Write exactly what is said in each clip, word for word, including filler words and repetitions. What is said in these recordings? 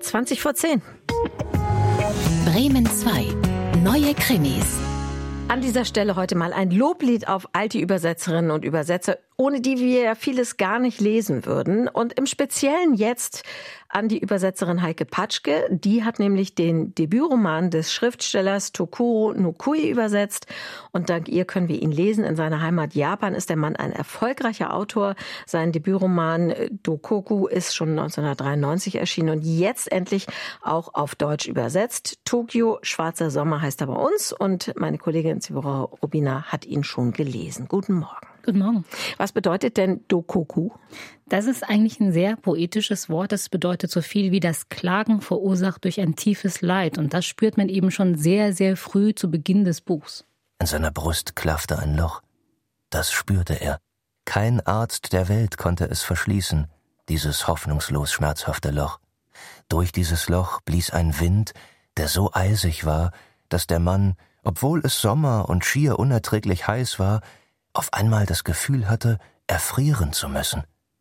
zwanzig vor zehn. Bremen zwei. Neue Krimis. An dieser Stelle heute mal ein Loblied auf alte Übersetzerinnen und Übersetzer, ohne die wir ja vieles gar nicht lesen würden. Und im Speziellen jetzt an die Übersetzerin Heike Patschke. Die hat nämlich den Debütroman des Schriftstellers Tokuro Nokui übersetzt. Und dank ihr können wir ihn lesen. In seiner Heimat Japan ist der Mann ein erfolgreicher Autor. Sein Debütroman Dokoku ist schon neunzehnhundertdreiundneunzig erschienen und jetzt endlich auch auf Deutsch übersetzt. Tokio, Schwarzer Sommer heißt er bei uns. Und meine Kollegin Zibora Rubina hat ihn schon gelesen. Guten Morgen. Guten Morgen. Was bedeutet denn Dokoku? Das ist eigentlich ein sehr poetisches Wort. Das bedeutet so viel wie das Klagen verursacht durch ein tiefes Leid. Und das spürt man eben schon sehr, sehr früh zu Beginn des Buchs. In seiner Brust klaffte ein Loch. Das spürte er. Kein Arzt der Welt konnte es verschließen, dieses hoffnungslos schmerzhafte Loch. Durch dieses Loch blies ein Wind, der so eisig war, dass der Mann, obwohl es Sommer und schier unerträglich heiß war, auf einmal das Gefühl hatte, erfrieren zu müssen.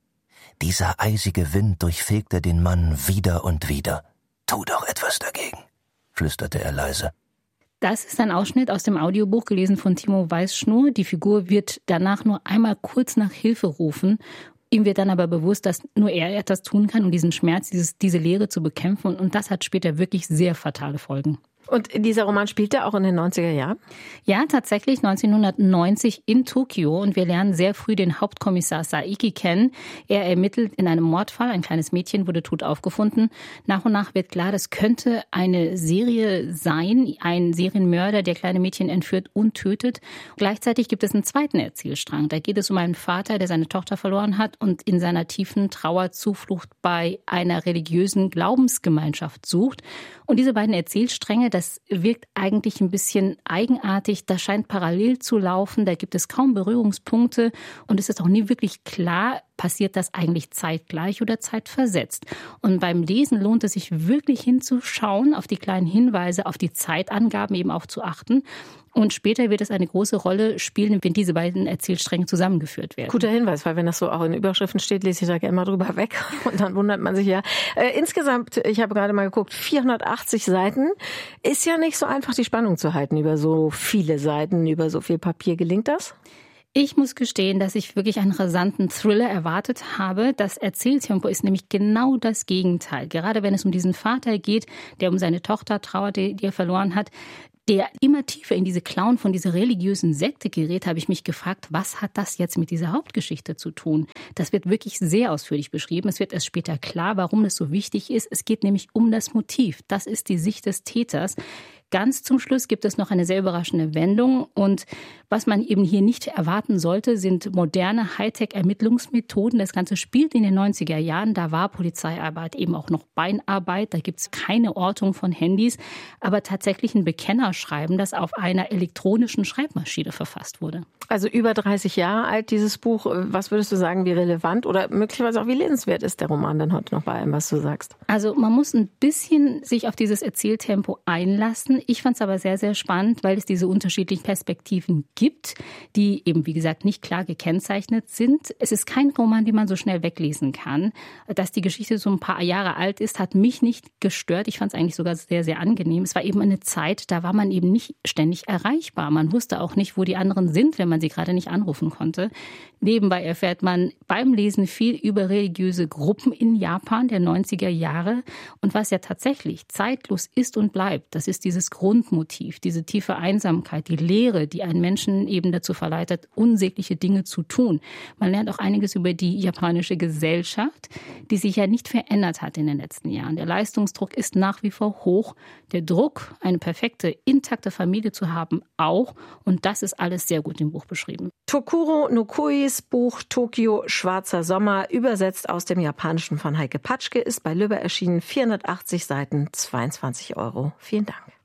Dieser eisige Wind durchfegte den Mann wieder und wieder. »Tu doch etwas dagegen«, flüsterte er leise. Das ist ein Ausschnitt aus dem Audiobuch, gelesen von Timo Weißschnur. Die Figur wird danach nur einmal kurz nach Hilfe rufen. Ihm wird dann aber bewusst, dass nur er etwas tun kann, um diesen Schmerz, dieses, diese Leere zu bekämpfen. Und das hat später wirklich sehr fatale Folgen. Und dieser Roman spielte auch in den neunziger Jahren? Ja, tatsächlich neunzehnhundertneunzig in Tokio. Und wir lernen sehr früh den Hauptkommissar Saiki kennen. Er ermittelt in einem Mordfall. Ein kleines Mädchen wurde tot aufgefunden. Nach und nach wird klar, das könnte eine Serie sein. Ein Serienmörder, der kleine Mädchen entführt und tötet. Gleichzeitig gibt es einen zweiten Erzählstrang. Da geht es um einen Vater, der seine Tochter verloren hat und in seiner tiefen Trauer Zuflucht bei einer religiösen Glaubensgemeinschaft sucht. Und diese beiden Erzählstränge, das wirkt eigentlich ein bisschen eigenartig. Das scheint parallel zu laufen. Da gibt es kaum Berührungspunkte. Und es ist auch nie wirklich klar, passiert das eigentlich zeitgleich oder zeitversetzt. Und beim Lesen lohnt es sich wirklich hinzuschauen, auf die kleinen Hinweise, auf die Zeitangaben eben auch zu achten. Und später wird es eine große Rolle spielen, wenn diese beiden Erzählstränge zusammengeführt werden. Guter Hinweis, weil wenn das so auch in Überschriften steht, lese ich da gerne mal drüber weg. Und dann wundert man sich ja. Äh, insgesamt, ich habe gerade mal geguckt, vierhundertachtzig Seiten. Ist ja nicht so einfach, die Spannung zu halten über so viele Seiten, über so viel Papier. Gelingt das? Ich muss gestehen, dass ich wirklich einen rasanten Thriller erwartet habe. Das Erzähltempo ist nämlich genau das Gegenteil. Gerade wenn es um diesen Vater geht, der um seine Tochter trauert, die, die er verloren hat, der immer tiefer in diese Klauen von dieser religiösen Sekte gerät, habe ich mich gefragt, was hat das jetzt mit dieser Hauptgeschichte zu tun? Das wird wirklich sehr ausführlich beschrieben. Es wird erst später klar, warum das so wichtig ist. Es geht nämlich um das Motiv. Das ist die Sicht des Täters. Ganz zum Schluss gibt es noch eine sehr überraschende Wendung. Und was man eben hier nicht erwarten sollte, sind moderne Hightech-Ermittlungsmethoden. Das Ganze spielt in den neunziger Jahren. Da war Polizeiarbeit eben auch noch Beinarbeit. Da gibt es keine Ortung von Handys, aber tatsächlich ein Bekennerschreiben, das auf einer elektronischen Schreibmaschine verfasst wurde. Also über dreißig Jahre alt, dieses Buch. Was würdest du sagen, wie relevant oder möglicherweise auch wie lesenswert ist der Roman dann heute noch bei allem, was du sagst? Also man muss ein bisschen sich auf dieses Erzähltempo einlassen. Ich fand es aber sehr, sehr spannend, weil es diese unterschiedlichen Perspektiven gibt, die eben, wie gesagt, nicht klar gekennzeichnet sind. Es ist kein Roman, den man so schnell weglesen kann. Dass die Geschichte so ein paar Jahre alt ist, hat mich nicht gestört. Ich fand es eigentlich sogar sehr, sehr angenehm. Es war eben eine Zeit, da war man eben nicht ständig erreichbar. Man wusste auch nicht, wo die anderen sind, wenn man sie gerade nicht anrufen konnte. Nebenbei erfährt man beim Lesen viel über religiöse Gruppen in Japan der neunziger Jahre. Und was ja tatsächlich zeitlos ist und bleibt, das ist dieses Grundmotiv, diese tiefe Einsamkeit, die Leere, die einen Menschen eben dazu verleitet, unsägliche Dinge zu tun. Man lernt auch einiges über die japanische Gesellschaft, die sich ja nicht verändert hat in den letzten Jahren. Der Leistungsdruck ist nach wie vor hoch. Der Druck, eine perfekte, intakte Familie zu haben, auch. Und das ist alles sehr gut im Buch beschrieben. Tokuro Nokuis Buch Tokio, Schwarzer Sommer, übersetzt aus dem Japanischen von Heike Patschke, ist bei Lübbe erschienen. vierhundertachtzig Seiten, zweiundzwanzig Euro. Vielen Dank.